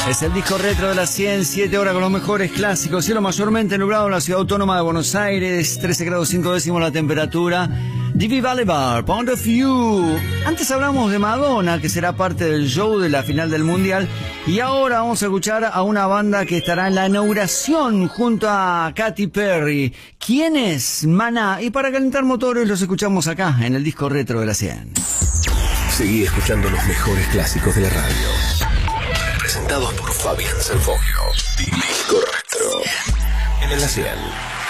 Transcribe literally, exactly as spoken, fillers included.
Es el disco retro de las cien, siete horas con los mejores clásicos. Cielo mayormente nublado en la ciudad autónoma de Buenos Aires, trece grados cinco décimos la temperatura. D V Bolivar, Point of View. Antes hablamos de Madonna, que será parte del show de la final del Mundial. Y ahora vamos a escuchar a una banda que estará en la inauguración junto a Katy Perry. ¿Quién es? Maná. Y para calentar motores los escuchamos acá, en el disco retro de la cien. Seguí escuchando los mejores clásicos de la radio. Presentados por Fabián Sanfogio. Disco retro en la cien.